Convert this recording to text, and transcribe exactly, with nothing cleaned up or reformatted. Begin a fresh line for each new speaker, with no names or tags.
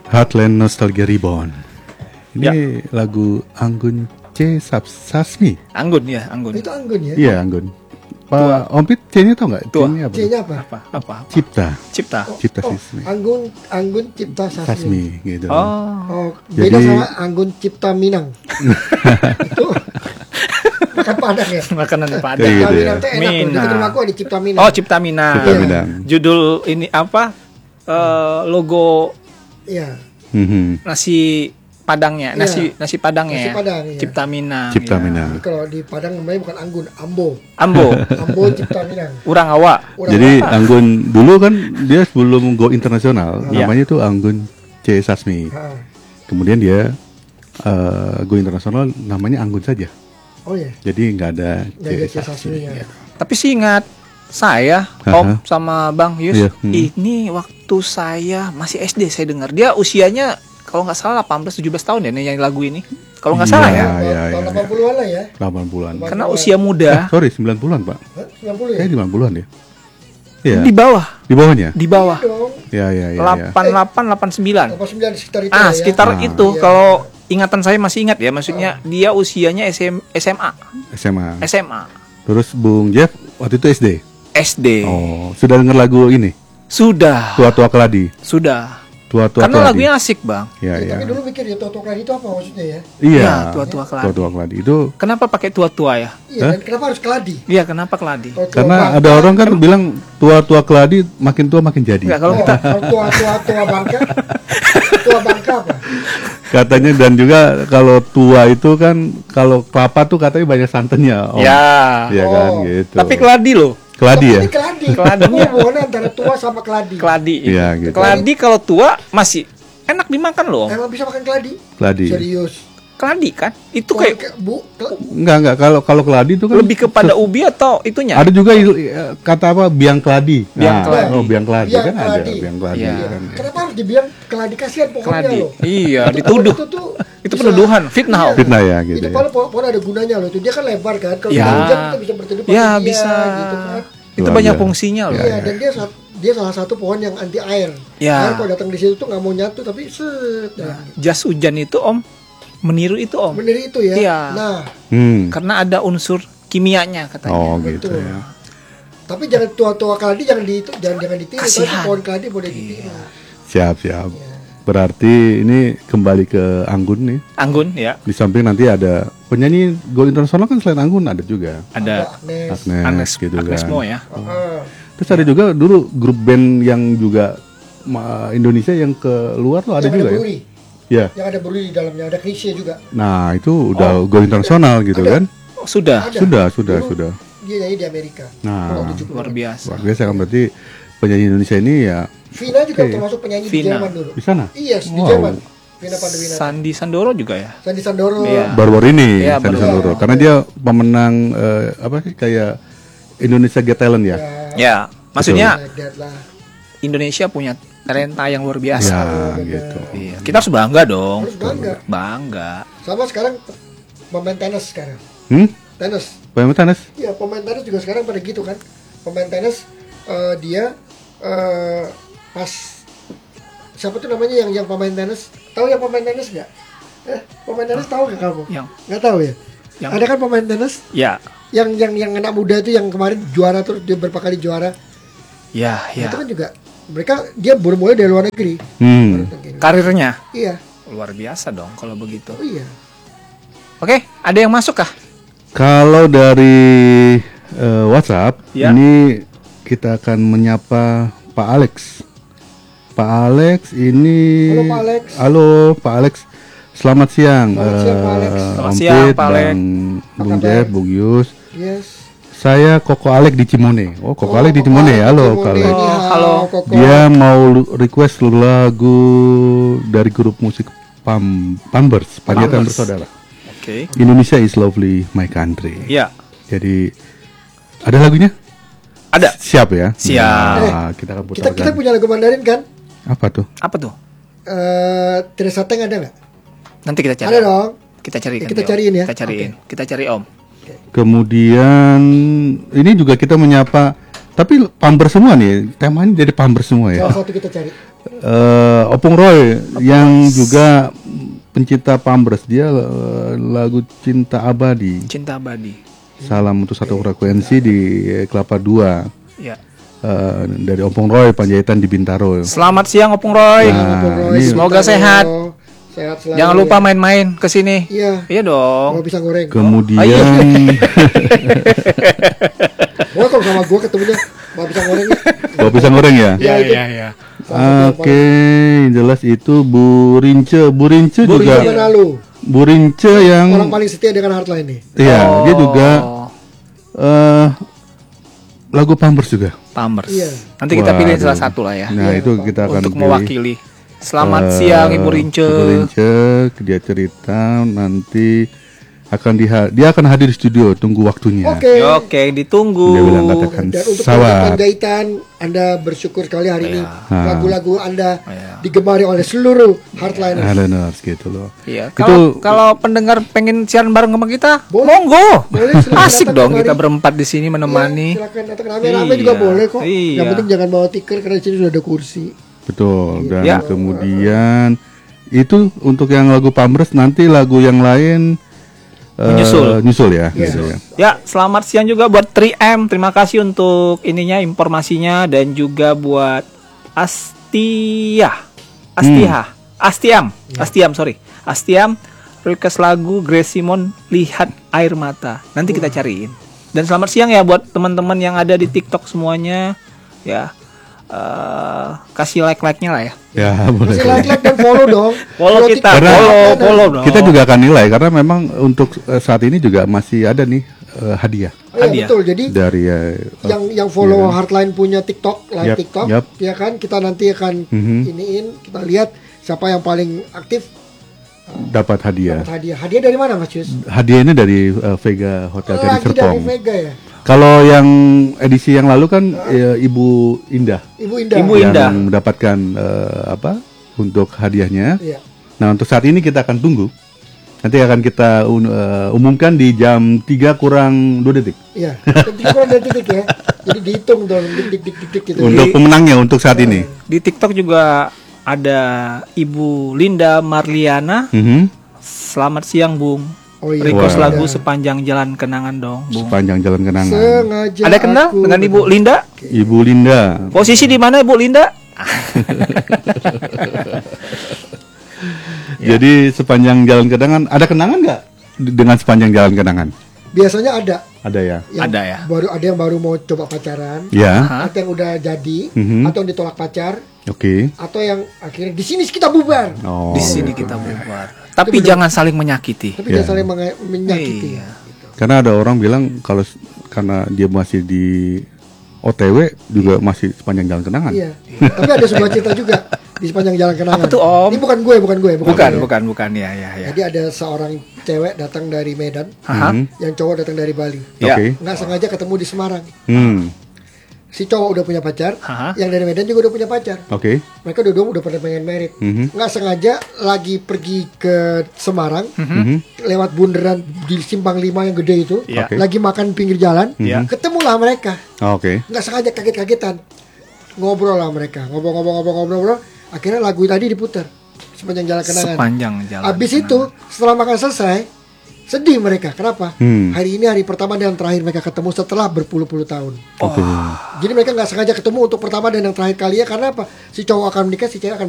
Heartland Nostalgia Reborn. Ini
Ya.
lagu Anggun C. Sasmi.
Anggun ya, Anggun.
Itu Anggun ya?
Iya, Anggun. Pak Ompit C-nya tau nggak?
Tua.
C-nya apa?
C-nya apa?
Apa? Apa?
Cipta.
Cipta.
Cipta
Oh,
Sasmi.
Anggun Anggun Cipta Sasmi.
Sasmi gitu.
Oh.
Oh, beda
Jadi-
sama Anggun Cipta Minang. Itu makan Padang ya.
Makanan
Kayak
Padang.
Cipta
gitu ya.
Minang tuh enak tuh. Di
Minang.
rumah aku ada Cipta Minang.
Oh, Cipta Minang.
Cipta
Iya.
Minang.
Judul ini apa? Eh, logo
Iya.
Mhm.
nasi Padangnya,
Iya.
nasi nasi Padangnya.
Nasi
ya?
Padang, iya.
Cipta Minang.
Cipta
ya.
Minang.
Kalau di Padang namanya bukan Anggun, Ambo.
Ambo,
Ambo Cipta Minang.
Urang Awa.
Urang
Jadi
apa?
Anggun dulu kan dia sebelum go internasional
Iya.
namanya tuh Anggun C. Sasmi.
Ah.
Kemudian dia eh, go internasional namanya Anggun saja.
Oh ya.
Jadi nggak ada
Nggak ada C. Sasmi ya.
Tapi sih ingat saya,
Aha.
Om sama Bang Yus,
Iya, hmm.
ini waktu saya masih S D saya dengar. Dia usianya kalau nggak salah delapan belas tujuh belas tahun ya nyanyi lagu ini. Kalau nggak salah
Iya.
ya.
iya,
Tahun
iya.
delapan puluhan lah ya.
delapan puluhan.
Karena usia muda
Eh, sorry, sembilan puluhan, Pak.
Hah? sembilan puluh ya?
Kayak sembilan puluhan ya. Iya.
di bawah,
Di bawahnya?
di bawah.
Dong.
Ya, ya, ya. ya.
delapan puluh delapan delapan puluh sembilan.
delapan puluh sembilan sekitar itu
Ah,
lah ya.
sekitar
Ah.
itu.
Iya.
Kalau ingatan saya masih ingat ya, maksudnya dia usianya S M, S M A.
S M A.
S M A.
Terus Bung Jeff waktu itu S D.
S D.
Oh, sudah dengar lagu ini?
Sudah.
Tua-tua keladi.
Sudah.
Tua-tua
Karena
keladi.
lagunya asik, Bang.
Ya,
Ya,
ya.
tapi dulu mikir ya Toto Kladi itu apa maksudnya ya?
Iya.
Ya, tua-tua keladi.
Tua-tua keladi itu
Kenapa pakai tua-tua ya?
Iya,
Hah?
dan kenapa harus keladi?
Iya, kenapa keladi?
Kalau tua
karena
bangka-
ada orang kan bilang tua-tua keladi makin tua makin jadi.
Enggak, kalau
Oh,
kita
kalau tua tua tua bangka, tua bangka apa?
Katanya dan juga kalau tua itu kan kalau kelapa tuh katanya banyak santannya. Om.
ya.
Iya kan
Oh.
gitu.
Tapi keladi loh.
keladi ya?
Ini keladi.
Keladinya.
Apa hubungannya antara tua sama keladi?
Keladi.
Iya, gitu.
Keladi kalau tua masih enak dimakan loh.
Emang bisa makan keladi?
Keladi.
Serius?
Keladi kan? Itu
Kalau
kayak
bu, kel-
Enggak enggak kalau kalau keladi itu kan
lebih kepada ubi atau itunya?
ada juga eh, kata apa biang keladi.
Biang
Nah,
keladi.
Oh, biang keladi
Biang
kan ada
keladi.
biang keladi
Iya.
kan.
kenapa harus dibilang keladi? Kasihan pohonnya
Keladi.
loh.
Iya,
Itu
dituduh.
pohon Itu, tuh
Itu
bisa-
penuduhan, fitnah.
Iya.
Om.
Fitnah ya gitu
Itu
ya.
padahal pohon, pohon ada gunanya loh. Itu dia kan lebar kan. Kalau
Ya.
kita hujan kita bisa berteduh pakai
Ya,
dia,
bisa.
gitu kan.
Itu
Luar
banyak
biasa.
fungsinya loh.
Ya,
Iya,
ya.
dan dia sa- dia salah satu pohon yang anti air.
Ya.
Air kalau datang di situ tuh nggak mau nyatu tapi set. Nah,
Jas hujan itu Om meniru itu Om.
bener itu ya.
Iya.
Nah,
Hmm.
Karena ada unsur kimianya katanya.
Oh gitu
betul.
ya.
Tapi jangan tua-tua keladi jangan di jangan jangan ditiru. Tapi
Kasihan.
pohon keladi boleh ditiru.
Siap siap. Berarti ini kembali ke Anggun nih.
Anggun ya,
Di samping nanti ada penyanyi go internasional kan selain Anggun ada juga.
ada
Agnes.
Agnes,
Agnes,
gitu
Agnes
kan.
Mo ya.
Ah,
Terus ada juga dulu grup band yang juga ma- Indonesia yang ke luar tuh ada
yang
juga
ada
ya.
Bruri.
Ya.
Yang ada Bruri di dalamnya, ada Krisya juga.
Nah, itu udah go internasional gitu
Ada.
kan.
Oh, sudah.
Ada.
Sudah, sudah,
Dulu
sudah.
Dia nyanyi di Amerika.
Nah.
tahun tujuh puluh.
Luar biasa.
Luar biasa kan berarti penyanyi Indonesia ini ya
Vina juga
Oke.
termasuk penyanyi di
Vina.
Jerman dulu.
di sana.
Iya, di
Wow.
Jerman. Vina Pandewinata.
Sandi Sandoro juga ya.
Sandi Sandoro.
Iya.
Baru-baru ini
Iya,
Sandi
baru-baru.
Sandoro. Karena dia pemenang eh, apa sih kayak Indonesia Got Talent ya.
Ya,
Ya, maksudnya
like that lah.
Indonesia punya talenta yang luar biasa.
Ya,
benar.
gitu.
Iya, kita harus bangga dong.
Harus bangga.
Bangga.
Sama sekarang pemain tenis sekarang.
Hmm?
Tenis.
Pemain tenis?
Iya, pemain tenis juga sekarang pada gitu kan. Pemain tenis eh, dia eh, pas siapa tuh namanya yang yang pemain tenis? Tahu yang pemain tenis nggak? Eh, pemain tenis tahu nggak kamu?
Yang
Nggak tahu ya?
yang
Ada kan pemain tenis
ya,
yang yang yang anak muda itu yang kemarin juara terus dia berapa kali juara.
ya,
Nah,
ya.
itu kan juga mereka dia baru mulai dari luar negeri.
Hmm.
Baru ke-
Karirnya
Iya.
luar biasa dong kalau begitu.
Oh iya.
Oke, ada yang masuk kah?
Kalau dari eh, WhatsApp
Ya.
ini kita akan menyapa Pak Alex. Pak Alex ini
Halo, Pak Alex.
Halo Pak Alex. Selamat siang.
Selamat siang, Pak Alex.
eh,
Selamat
Om
siang,
Pit,
Pak Alex.
Bang Bung
kabar?
Jeff, Bung Yus.
Yes.
Saya Koko Alex di Cimone. Oh, Koko Alex di
Koko
Cimone.
Alex
Halo,
di
Koko
Cimone.
Alex.
Oh,
Ini
halo.
Koko.
Dia mau lu- request lagu dari grup musik Pam Pambers, Panjatan
Pambers.
Bersaudara.
Oke.
Indonesia is lovely, my country.
Ya,
Jadi ada lagunya?
ada.
Siap ya?
Siap.
Nah, kita akan
Kita
putarkan.
kita punya lagu Mandarin kan?
Apa tuh?
Apa tuh?
Eh, Teresa Teng ada nggak?
Nanti kita cari.
Ada dong.
Kita carikan.
Kita
Om.
cariin ya.
Kita cariin. Kita cari Om.
Kemudian ini juga kita menyapa Tapi Pampers semua nih, temanya jadi Pampers semua ya.
Salah satu kita cari.
Eh, Opung Roy yang juga pencinta Pampers, dia eh, lagu Cinta Abadi.
Cinta Abadi.
Salam untuk satu frekuensi di eh, Kelapa Dua.
Ya.
Eh, dari Opung Roy Panjaitan di Bintaro.
Selamat siang Opung Roy.
Nah,
Opung Roy,
ini-
Semoga sehat.
Sehat selalu.
Jangan lupa main-main ke sini.
Iya.
Iya dong.
Mau bisa goreng.
Kemudian
Oh, iya.
Gua kalau sama gua ketemunya mau bisa goreng.
Gua bisa goreng ya.
Iya, itu.
iya.
Oke, jelas itu Bu Rince, Bu Rince
Bu
juga.
Rince.
Gimana lu?
Bu Rince yang
Orang paling setia dengan Hardline nih.
iya,
Oh.
dia juga eh lagu Pampers juga.
Pampers.
Iya.
Nanti kita
Waduh.
pilih salah satu lah ya.
Nah,
Iya,
itu kita akan
untuk
pilih.
mewakili. Selamat
Eh,
siang Ibu Rince.
Ibu Rince, dia cerita nanti akan diha- dia akan hadir di studio, tunggu waktunya.
Oke.
Ya, Oke, ditunggu.
Dia bilang katakan
Dan untuk
sawat.
teman Panjaitan, Anda bersyukur sekali hari ini
Ah.
lagu-lagu Anda
Iya.
digemari oleh seluruh Hardliners.
Hardliners gitu loh.
Iya,
Itu
kalau kalau pendengar pengen siaran bareng sama kita,
Boleh.
monggo.
Boleh, silakan
Asik
datang
dong
kemari.
kita berempat di sini menemani.
Iya, silakan datang rame-rame juga
Iya,
boleh kok.
iya.
Yang penting jangan bawa tikar karena di sini sudah ada kursi.
betul. Dan
Ya.
kemudian itu untuk yang lagu Pampers, nanti lagu yang lain eh,
Menyusul.
nyusul ya.
Iya.
gitu ya.
Ya, selamat siang juga buat tiga M. Terima kasih untuk ininya informasinya dan juga buat Astia. Astia. Astiam. Astiam, sorry. Astiam request lagu Grace Simon Lihat Air Mata. Nanti kita cariin. Dan selamat siang ya buat teman-teman yang ada di TikTok semuanya. Ya. eh, kasih like-like-nya lah ya.
Ya, boleh.
Masih like-like dan follow dong.
Follow kita,
TikTok.
Karena-
follow, follow dong.
Kita juga akan nilai karena memang untuk eh, saat ini juga masih ada nih eh, hadiah
Oh, iya,
Hadiah.
betul. Jadi
dari eh,
yang yang follow Hardline punya TikTok, live
Yap,
TikTok,
yap.
ya kan kita nanti akan
Mhm.
iniin, kita lihat siapa yang paling aktif
dapat hadiah.
dapat hadiah. Hadiah dari mana Mas Yus?
Hadiahnya dari eh, Vega Hotel dari
Lagi dari
Serpong.
Vega ya.
Kalau yang edisi yang lalu kan eh, Ibu Indah
Ibu Indah.
Ibu
yang
Indah.
mendapatkan eh, apa untuk hadiahnya.
Iya.
Nah, untuk saat ini kita akan tunggu. Nanti akan kita un- eh, umumkan di jam tiga kurang dua detik
Iya. Tiga kurang dari titik ya. Jadi dihitung dong dik dik dik dik dik gitu.
untuk pemenangnya untuk saat ini.
Di TikTok juga ada Ibu Linda Marliana.
Mhm.
Selamat siang, Bung.
Oh iya.
Request
Wah.
lagu Sepanjang Jalan Kenangan dong, Bung.
Sepanjang jalan kenangan.
Sengaja
Ada kenal
aku-
dengan Ibu Linda?
Ibu Linda.
Posisi di mana Ibu Linda?
Jadi sepanjang jalan kenangan ada kenangan nggak dengan sepanjang jalan kenangan?
Biasanya ada.
Ada ya.
Yang
Ada ya?
Baru ada yang baru mau coba pacaran,
Ya.
Hah?
atau yang udah jadi,
Mhm.
atau yang ditolak pacar,
Oke.
atau yang akhirnya di sini kita bubar.
Oh.
Di sini kita bubar. Tapi
benar.
jangan saling menyakiti.
Tapi
Iya.
jangan saling menge- menyakiti.
Iya.
Karena ada orang bilang kalau s- karena dia masih di O T W juga masih sepanjang jalan kenangan.
Iya. Tapi ada sebuah cerita juga di sepanjang jalan kenangan.
Apa tuh, Om?
Ini bukan gue, bukan gue, bukan.
Bukan,
gue.
bukan, bukan ya, ya, ya.
Jadi ada seorang cewek datang dari Medan,
Haha.
Mhm.
yang cowok datang dari Bali.
Ya.
Oke.
Nggak sengaja ketemu di Semarang.
Hmm.
Si cowok udah punya pacar,
Haha.
yang dari Medan juga udah punya pacar.
Oke.
Mereka dua-dua udah pada pengen merit.
Mhm.
Nggak sengaja lagi pergi ke Semarang,
Mhm.
lewat bundaran di Simpang Lima yang gede itu,
Iya.
Oke.
lagi makan pinggir jalan,
Iya.
ketemulah mereka.
Oh, Oke.
Nggak sengaja kaget-kagetan, ngobrol lah mereka, ngobrol-ngobrol-ngobrol-ngobrol. Akhirnya lagu tadi diputar sepanjang jalan kenangan.
Sepanjang jalan.
Habis itu setelah makan selesai, sedih mereka. Kenapa?
Hmm.
Hari ini hari pertama dan terakhir mereka ketemu setelah berpuluh-puluh tahun.
Oke.
Jadi mereka nggak sengaja ketemu untuk pertama dan yang terakhir kalinya karena apa? Si cowok akan menikah, si cewek akan